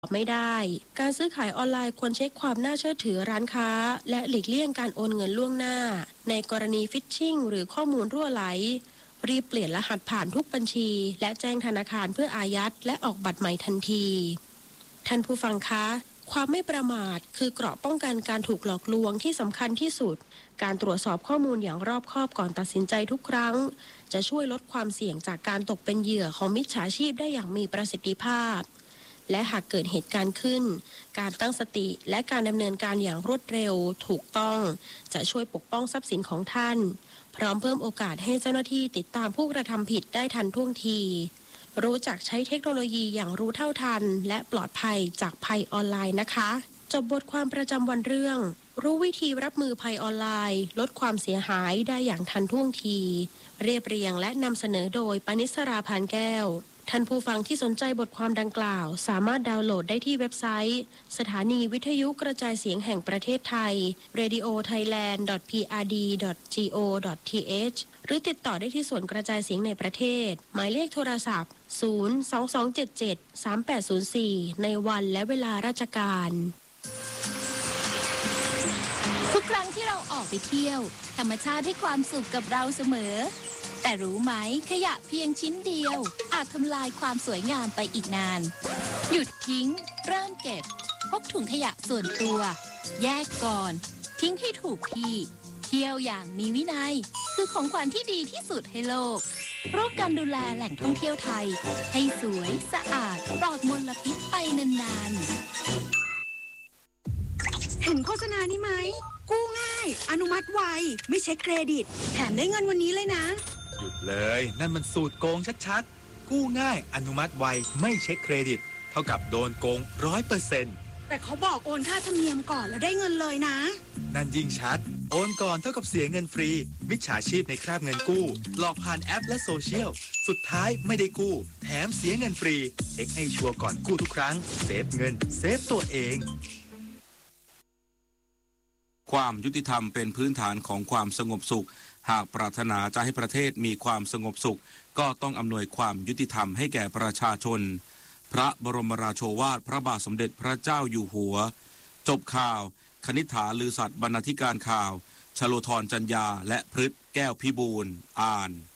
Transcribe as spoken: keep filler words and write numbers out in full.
ไม่ได้การซื้อขายออนไลน์ควรเช็คความน่าเชื่อถือร้านค้าและหลีกเลี่ยงการโอนเงินล่วงหน้าในกรณีฟิชชิงหรือข้อมูลรั่วไหลรีบเปลี่ยนรหัสผ่านทุกบัญชีและแจ้งธนาคารเพื่ออายัดและออกบัตรใหม่ทันทีท่านผู้ฟังคะความไม่ประมาทคือเกราะป้องกันการถูกหลอกลวงที่สำคัญที่สุดการตรวจสอบข้อมูลอย่างรอบคอบก่อนตัดสินใจทุกครั้งจะช่วยลดความเสี่ยงจากการตกเป็นเหยื่อของมิจฉาชีพได้อย่างมีประสิทธิภาพและหากเกิดเหตุการณ์ขึ้นการตั้งสติและการดำเนินการอย่างรวดเร็วถูกต้องจะช่วยปกป้องทรัพย์สินของท่านพร้อมเพิ่มโอกาสให้เจ้าหน้าที่ติดตามผู้กระทำผิดได้ทันท่วงทีรู้จักใช้เทคโนโลยีอย่างรู้เท่าทันและปลอดภัยจากภัยออนไลน์นะคะจบบทความประจำวันเรื่องรู้วิธีรับมือภัยออนไลน์ลดความเสียหายได้อย่างทันท่วงทีเรียบเรียงและนำเสนอโดยปณิสราพานแก้วท่านผู้ฟังที่สนใจบทความดังกล่าวสามารถดาวน์โหลดได้ที่เว็บไซต์สถานีวิทยุกระจายเสียงแห่งประเทศไทย เรดิโอไทยแลนด์ ดอท พี อาร์ ดี ดอท จี โอ ดอท ที เอช หรือติดต่อได้ที่ส่วนกระจายเสียงในประเทศหมายเลขโทรศัพท์ ศูนย์ สอง สอง เจ็ด เจ็ด สาม แปด ศูนย์ สี่ ในวันและเวลาราชการทุกครั้งที่เราออกไปเที่ยวธรรมชาติให้ความสุขกับเราเสมอแต่รู้ไหมขยะเพียงชิ้นเดียวอาจทำลายความสวยงามไปอีกนานหยุดทิ้งเริ่มเก็บพกถุงขยะส่วนตัวแยกก่อนทิ้งให้ถูกที่เที่ยวอย่างมีวินัยคือของขวัญที่ดีที่สุดให้โลกร่วมกันดูแลแหล่งท่องเที่ยวไทยให้สวยสะอาดปลอดมลพิษไปนานๆเห็นโฆษณานี้ไหมกู้ง่ายอนุมัติไวไม่เช็คเครดิตแถมได้เงินวันนี้เลยนะหยุดเลยนั่นมันสูตรโกงชัดๆกู้ง่ายอนุมัติไวไม่เช็คเครดิตเท่ากับโดนโกง ร้อยเปอร์เซ็นต์แต่เขาบอกโอนค่าธรรมเนียมก่อนแล้วได้เงินเลยนะนั่นยิ่งชัดโอนก่อนเท่ากับเสียเงินฟรีมิจฉาชีพในคราบเงินกู้หลอกผ่านแอปและโซเชียลสุดท้ายไม่ได้กู้แถมเสียเงินฟรีเช็คให้ชัวร์ก่อนกู้ทุกครั้งเซฟเงินเซฟตัวเองความยุติธรรมเป็นพื้นฐานของความสงบสุขหากปรารถนาจะให้ประเทศมีความสงบสุขก็ต้องอำนวยความยุติธรรมให้แก่ประชาชนพระบรมราโชวาทพระบาทสมเด็จพระเจ้าอยู่หัวจบข่าวคณิษฐาลือสัตย์บรรณาธิการข่าวชโลธรจัญญาและพฤทธิ์แก้วพิบูลย์อ่าน